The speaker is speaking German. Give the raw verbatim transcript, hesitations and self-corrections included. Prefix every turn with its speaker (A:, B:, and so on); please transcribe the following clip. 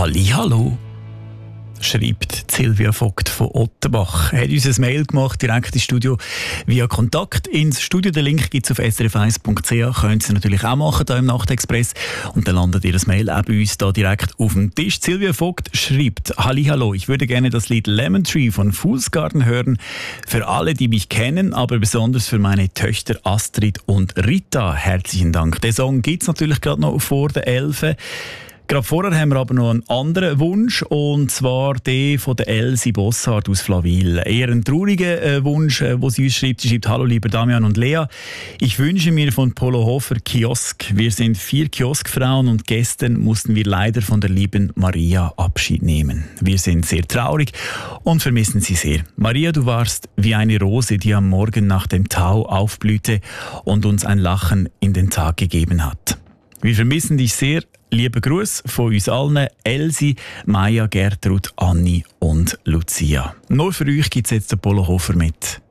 A: Hallihallo, schreibt Silvia Vogt von Ottenbach. Er hat uns ein Mail gemacht, direkt ins Studio via Kontakt ins Studio. Den Link gibt es auf s r f eins punkt c h. Könnt ihr natürlich auch machen, hier im Nachtexpress. Und dann landet ihr das Mail auch bei uns da direkt auf dem Tisch. Silvia Vogt schreibt: Hallihallo, ich würde gerne das Lied Lemon Tree von Fool's Garden hören. Für alle, die mich kennen, aber besonders für meine Töchter Astrid und Rita. Herzlichen Dank. Den Song gibt es natürlich gerade noch vor der Elfe. Gerade vorher haben wir aber noch einen anderen Wunsch, und zwar den von der Elsie Bossard aus Flawil. Eher ein trauriger äh, Wunsch, äh, wo sie uns schreibt. Sie schreibt: Hallo lieber Damian und Lea, ich wünsche mir von Polo Hofer Kiosk. Wir sind vier Kioskfrauen und gestern mussten wir leider von der lieben Maria Abschied nehmen. Wir sind sehr traurig und vermissen sie sehr. Maria, du warst wie eine Rose, die am Morgen nach dem Tau aufblühte und uns ein Lachen in den Tag gegeben hat. Wir vermissen dich sehr. Liebe Gruß von uns allen, Elsie, Maja, Gertrud, Anni und Lucia. Nur für euch gibt es jetzt den Polo Hofer mit